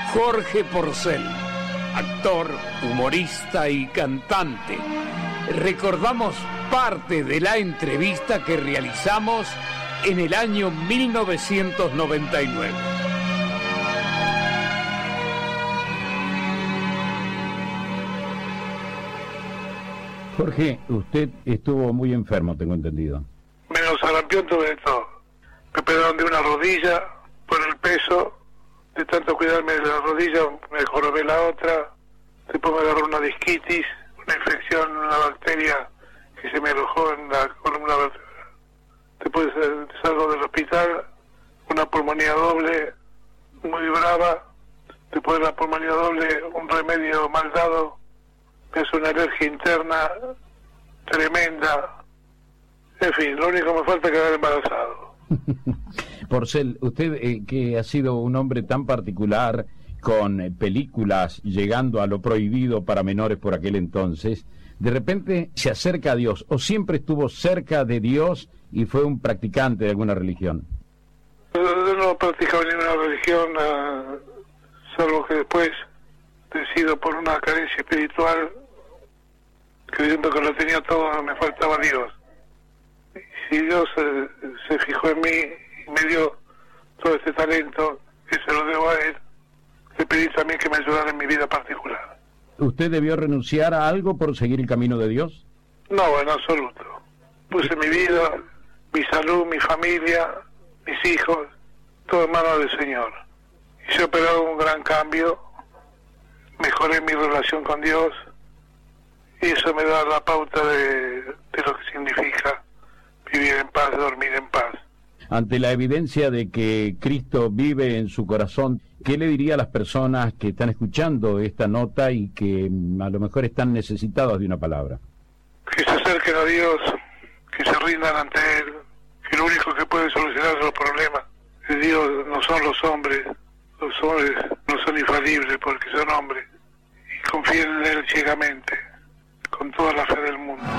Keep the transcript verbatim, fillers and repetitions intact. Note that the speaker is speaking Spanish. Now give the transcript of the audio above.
Jorge Porcel, actor, humorista y cantante. Recordamos parte de la entrevista que realizamos en el año mil novecientos noventa y nueve. Jorge, usted estuvo muy enfermo, tengo entendido. Menos sarampión tuve de todo. Me operaron de una rodilla por el peso, de tanto cuidarme de la rodilla, me jorobé la otra, después me agarró una disquitis, una infección, una bacteria que se me alojó en la columna vertebral. Después eh, salgo del hospital, una pulmonía doble muy brava, después de la pulmonía doble un remedio mal dado, me hace una alergia interna tremenda. En fin, lo único que me falta es quedar embarazado. Porcel, usted eh, que ha sido un hombre tan particular, con eh, películas llegando a lo prohibido para menores por aquel entonces, de repente se acerca a Dios, o siempre estuvo cerca de Dios y fue un practicante de alguna religión. Yo no practicaba ninguna religión, uh, salvo que después decido por una carencia espiritual, creyendo que lo tenía todo, me faltaba Dios. Y si Dios eh, se fijó en mí y me dio todo este talento, que se lo debo a Él, le pedí también que me ayudara en mi vida particular. ¿Usted debió renunciar a algo por seguir el camino de Dios? No, en absoluto. Puse mi vida, mi salud, mi familia, mis hijos, todo en manos del Señor. Y se operó un gran cambio, mejoré mi relación con Dios, y eso me da la pauta de, de lo que significa vivir en paz, dormir en paz. Ante la evidencia de que Cristo vive en su corazón, ¿qué le diría a las personas que están escuchando esta nota y que a lo mejor están necesitados de una palabra? Que se acerquen a Dios, que se rindan ante Él, que lo único que puede solucionar los problemas de Dios no son los hombres, los hombres no son infalibles porque son hombres, y confíen en Él ciegamente, con toda la fe del mundo.